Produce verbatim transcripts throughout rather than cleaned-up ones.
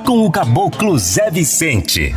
com o Caboclo Zé Vicente.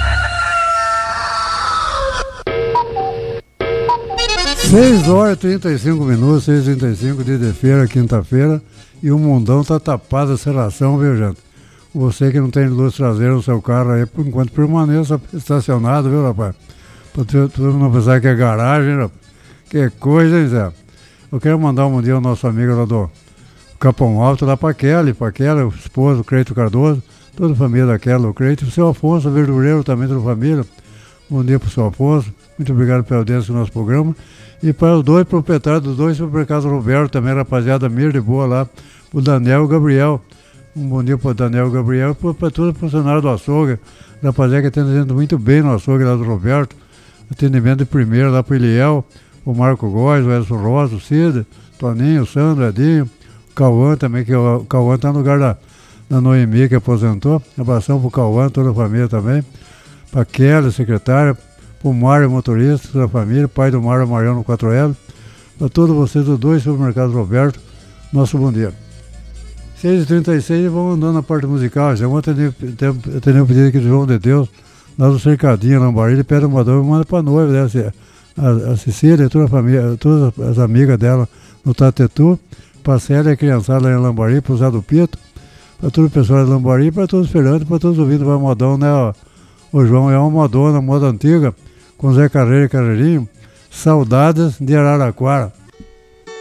seis horas e trinta e cinco minutos, seis e trinta e cinco, dia de feira, quinta-feira, e o mundão tá tapado essa ração, viu, gente? Você que não tem luz traseira no seu carro aí, por enquanto permaneça estacionado, viu, rapaz? Pra tu, tu não pensar que é garagem, rapaz. Que coisa, hein, Zé? Eu quero mandar um dia ao nosso amigo lá do Capão Alto, lá pra Kelly, pra Kelly, o esposo, o Creito Cardoso, toda a família da Kelly, o Creito, o seu Afonso, o verdureiro também, toda a família. Bom dia pro seu Afonso, muito obrigado pela audiência do nosso programa. E para os dois proprietários dos dois supermercados Roberto, também, rapaziada, mir de boa lá, o Daniel e o Gabriel. Um bom dia para o Daniel e o Gabriel e para todos os funcionários do açougue. Rapaziada que atendendo muito bem no açougue lá do Roberto. Atendimento de primeira lá para o Eliel, o Marco Góes, o Edson Rosa, o Cida, Toninho, o Sandro, Edinho, o Cauã também, que o Cauã está no lugar da, da Noemi, que aposentou. Abração para o Cauã, toda a família também. Para a Kelly, secretária. O Mário, motorista da família, pai do Mário Mariano quatro L, para todos vocês dos dois supermercados Roberto, nosso bom dia. seis e trinta e seis, vamos andando na parte musical. Já vou atender, atender o pedido aqui do João de Deus, lá do Cercadinho, Lambari, ele pede uma dor e manda para a noiva dela, a, a Cecília, toda a família, todas as amigas dela no Tatetu, para a Célia, a criançada lá em Lambari, para o Zé do Pito, para todo o pessoal de Lambari, para todos os feirantes, para todos os ouvidos, para modão, né? Ó, o João é uma modona, moda antiga, com Zé Carreira e Carreirinho, saudades de Araraquara.